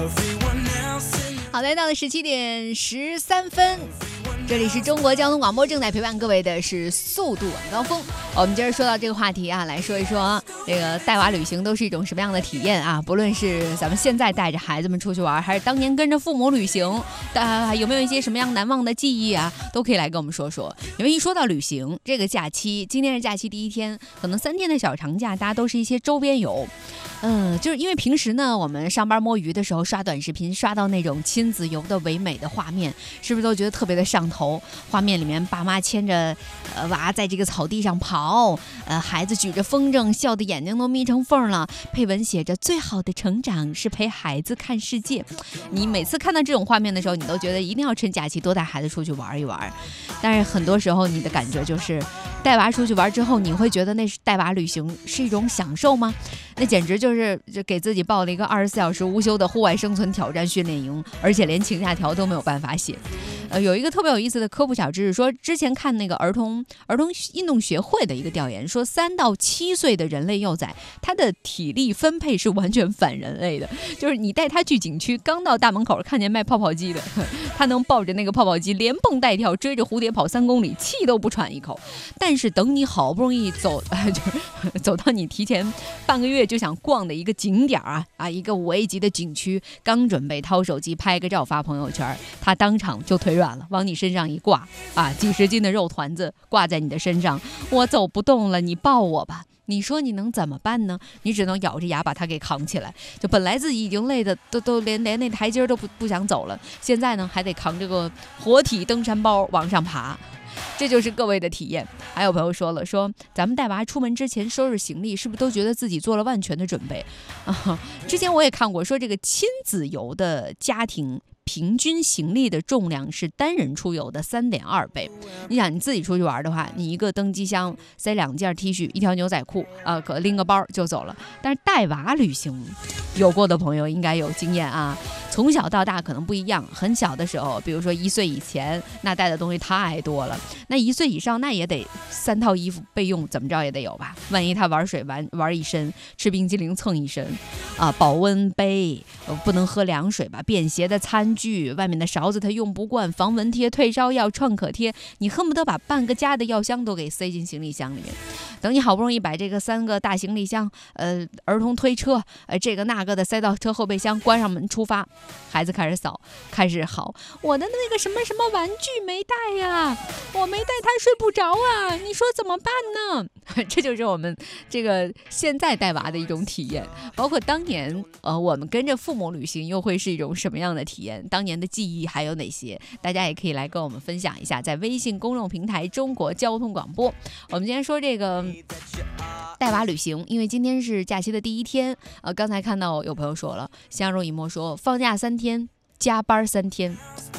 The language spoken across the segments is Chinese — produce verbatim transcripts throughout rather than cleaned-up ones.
好，来到了十七点十三分，这里是中国交通广播，正在陪伴各位的是速度晚高峰。我们今儿说到这个话题啊，来说一说这个带娃旅行都是一种什么样的体验啊？不论是咱们现在带着孩子们出去玩，还是当年跟着父母旅行，呃，有没有一些什么样难忘的记忆啊？都可以来跟我们说说。因为一说到旅行，这个假期，今天是假期第一天，可能三天的小长假，大家都是一些周边游。嗯，就是因为平时呢，我们上班摸鱼的时候刷短视频，刷到那种亲子游的唯美的画面，是不是都觉得特别的上头？画面里面，爸妈牵着呃娃在这个草地上跑，呃，孩子举着风筝，笑得眼睛都眯成缝了。配文写着：“最好的成长是陪孩子看世界。”你每次看到这种画面的时候，你都觉得一定要趁假期多带孩子出去玩一玩。但是很多时候，你的感觉就是带娃出去玩之后，你会觉得那是带娃旅行是一种享受吗？那简直就是就给自己报了一个二十四小时无休的户外生存挑战训练营，而且连请假条都没有办法写。呃，有一个特别有意思的科普小知识，说之前看那个儿童儿童运动学会的一个调研，说三到七岁的人类幼崽，他的体力分配是完全反人类的。就是你带他去景区，刚到大门口看见卖泡泡机的，他能抱着那个泡泡机连蹦带跳，追着蝴蝶跑三公里，气都不喘一口。但是等你好不容易走，就是走到你提前半个月就想逛的一个景点啊啊，一个五 A 级的景区，刚准备掏手机拍个照发朋友圈，他当场就腿软了，往你身上一挂啊，几十斤的肉团子挂在你的身上，我走不动了，你抱我吧。你说你能怎么办呢？你只能咬着牙把他给扛起来。就本来自己已经累的都都连连那台阶都不不想走了，现在呢还得扛这个活体登山包往上爬。这就是各位的体验。还有朋友说了，说咱们带娃出门之前收拾行李，是不是都觉得自己做了万全的准备啊？之前我也看过，说这个亲子游的家庭平均行李的重量是单人出游的三点二倍。你想你自己出去玩的话，你一个登机箱塞两件 T 恤，一条牛仔裤，啊、呃，可拎个包就走了。但是带娃旅行，有过的朋友应该有经验啊。从小到大可能不一样，很小的时候，比如说一岁以前，那带的东西太多了。那一岁以上，那也得三套衣服备用，怎么着也得有吧？万一他玩水玩玩一身，吃冰激凌蹭一身，啊，保温杯、呃、不能喝凉水吧？便携的餐具，外面的勺子他用不惯，防蚊贴、退烧药、创可贴，你恨不得把半个家的药箱都给塞进行李箱里面。等你好不容易把这个三个大行李箱，呃，儿童推车，呃，这个那个的塞到车后备箱，关上门出发。孩子开始扫，开始嚎，我的那个什么什么玩具没带呀，我没带，他睡不着啊，你说怎么办呢？这就是我们这个现在带娃的一种体验。包括当年呃，我们跟着父母旅行又会是一种什么样的体验？当年的记忆还有哪些？大家也可以来跟我们分享一下，在微信公众平台中国交通广播。我们今天说这个带娃旅行，因为今天是假期的第一天，呃，刚才看到有朋友说了，相濡以沫说放假三天，加班三天。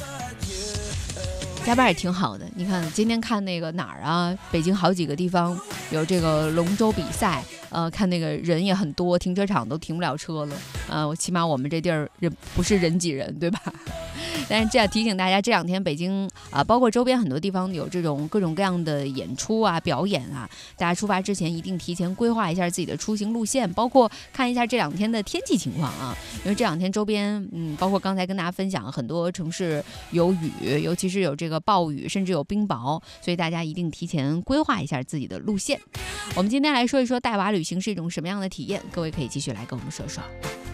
加班也挺好的，你看今天看那个哪儿啊，北京好几个地方有这个龙舟比赛，呃，看那个人也很多，停车场都停不了车了，呃，起码我们这地儿人不是人挤人，对吧？但是这样提醒大家，这两天北京啊、呃，包括周边很多地方有这种各种各样的演出啊、表演啊，大家出发之前一定提前规划一下自己的出行路线，包括看一下这两天的天气情况啊，因为这两天周边，嗯，包括刚才跟大家分享，很多城市有雨，尤其是有这个暴雨，甚至有冰雹，所以大家一定提前规划一下自己的路线。我们今天来说一说带娃旅行是一种什么样的体验，各位可以继续来跟我们说说。